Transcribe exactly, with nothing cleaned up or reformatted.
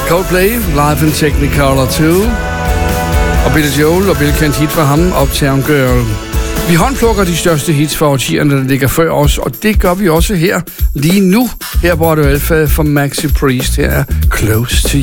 Coldplay, Live in Technicolor to. Og Billy Joel, og Bill kendt hit for ham, Uptown Girl. Vi håndplukker de største hits for årtierne, der ligger før os, og det gør vi også her, lige nu, her på Radio Alpha for Maxi Priest. Her er Close to